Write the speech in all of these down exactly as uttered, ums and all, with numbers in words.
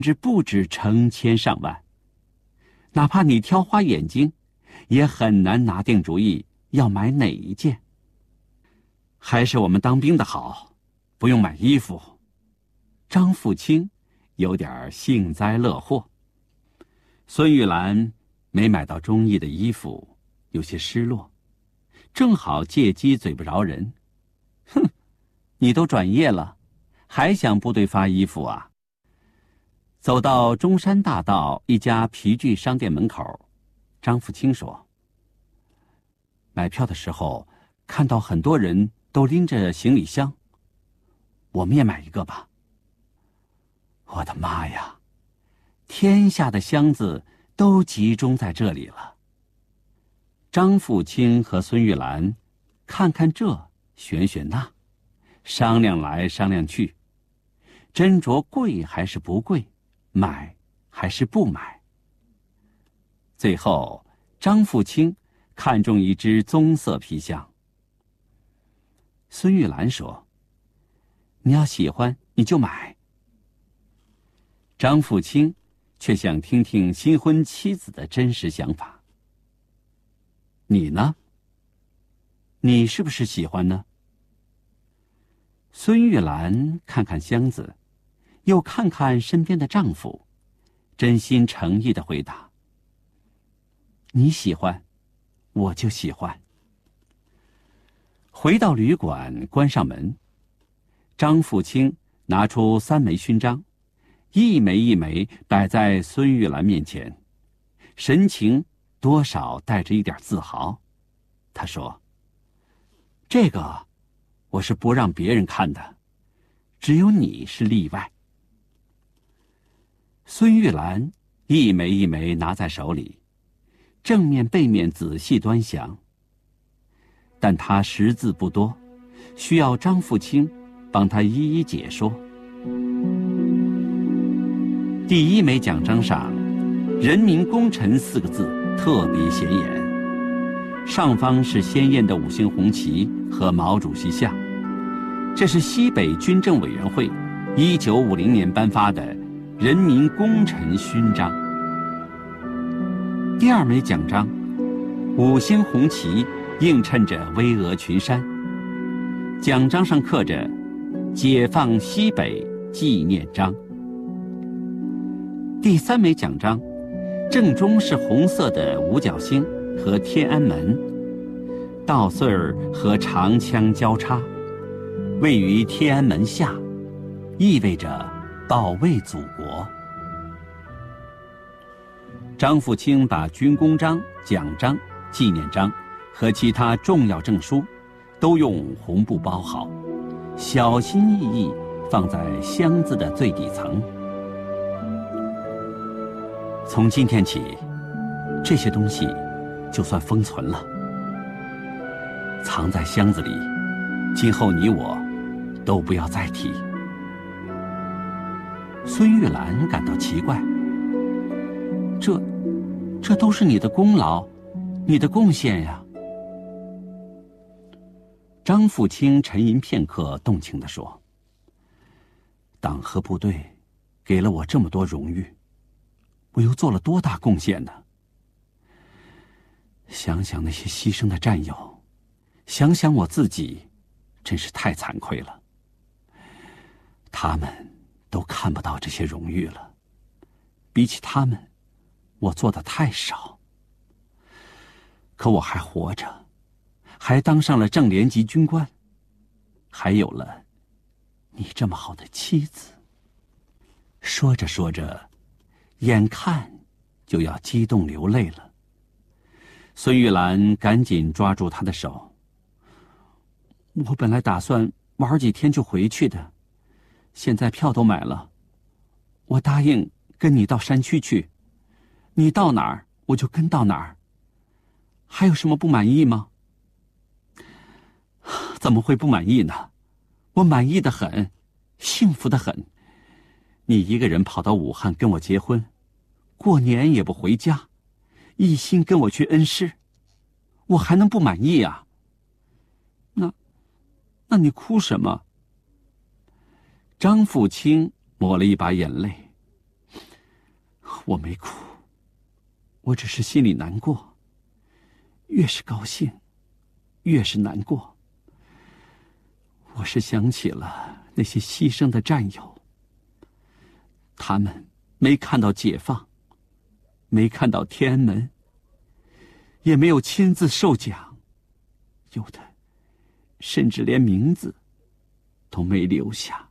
至不止成千上万。哪怕你挑花眼睛，也很难拿定主意要买哪一件。还是我们当兵的好，不用买衣服。张富清有点幸灾乐祸。孙玉兰没买到中意的衣服，有些失落，正好借机嘴不饶人。哼，你都转业了，还想部队发衣服啊？走到中山大道一家皮具商店门口，张富清说：“买票的时候看到很多人都拎着行李箱，我们也买一个吧。”我的妈呀，天下的箱子都集中在这里了。张富清和孙玉兰看看这，选选那，商量来商量去，斟酌贵还是不贵，买还是不买。最后张富清看中一只棕色皮箱。孙玉兰说：“你要喜欢你就买。”张富清却想听听新婚妻子的真实想法。你呢？你是不是喜欢呢？孙玉兰看看箱子，又看看身边的丈夫，真心诚意地回答：“你喜欢，我就喜欢。”回到旅馆，关上门，张富清拿出三枚勋章，一枚一枚摆在孙玉兰面前，神情多少带着一点自豪。他说：“这个我是不让别人看的，只有你是例外。”孙玉兰一枚一枚拿在手里，正面背面仔细端详。但她识字不多，需要张富清帮她一一解说。第一枚奖章上“人民功臣”四个字特别显眼，上方是鲜艳的五星红旗和毛主席像，这是西北军政委员会一九五零年颁发的人民功臣勋章。第二枚奖章，五星红旗映衬着巍峨群山，奖章上刻着“解放西北纪念章”。第三枚奖章，正中是红色的五角星和天安门，稻穗儿和长枪交叉，位于天安门下，意味着保卫祖国。张富清把军功章、奖章、纪念章和其他重要证书都用红布包好，小心翼翼放在箱子的最底层。从今天起，这些东西就算封存了，藏在箱子里，今后你我都不要再提。孙玉兰感到奇怪，这这都是你的功劳，你的贡献呀。张富清沉吟片刻，动情地说：“党和部队给了我这么多荣誉，我又做了多大贡献呢？想想那些牺牲的战友，想想我自己，真是太惭愧了。他们都看不到这些荣誉了，比起他们，我做的太少。可我还活着，还当上了正连级军官，还有了你这么好的妻子。”说着说着，眼看就要激动流泪了。孙玉兰赶紧抓住他的手：“我本来打算玩几天就回去的，现在票都买了，我答应跟你到山区去，你到哪儿我就跟到哪儿。还有什么不满意吗？”“怎么会不满意呢？我满意的很，幸福的很。你一个人跑到武汉跟我结婚，过年也不回家，一心跟我去恩施，我还能不满意啊？那，那你哭什么？”张富清抹了一把眼泪：“ 我没哭，我只是心里难过。越是高兴，越是难过。我是想起了那些牺牲的战友，他们没看到解放，没看到天安门，也没有亲自受奖，有的甚至连名字都没留下。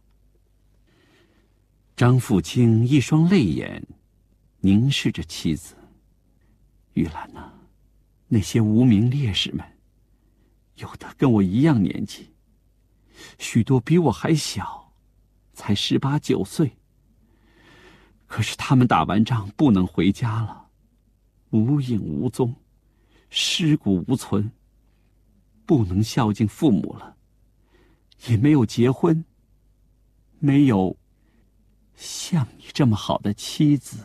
张富清一双泪眼凝视着妻子。玉兰啊，那些无名烈士们，有的跟我一样年纪，许多比我还小，才十八九岁。可是他们打完仗不能回家了，无影无踪，尸骨无存，不能孝敬父母了，也没有结婚，没有像你这么好的妻子。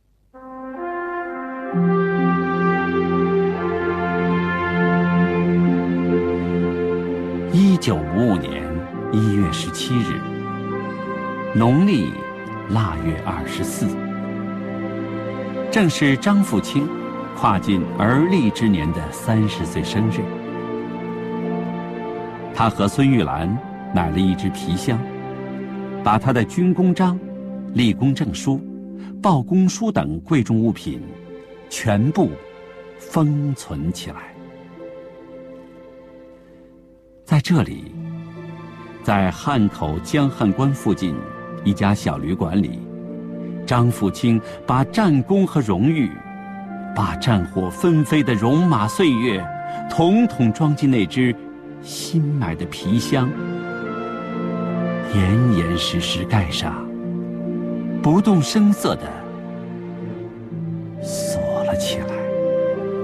一九五五年一月十七日，农历腊月二十四，正是张富清跨进而立之年的三十岁生日。他和孙玉兰买了一只皮箱，把他的军功章、立功证书、报功书等贵重物品全部封存起来。在这里，在汉口江汉关附近一家小旅馆里，张富清把战功和荣誉，把战火纷飞的戎马岁月，统统装进那只新买的皮箱，严严实实盖上，不动声色地锁了起来。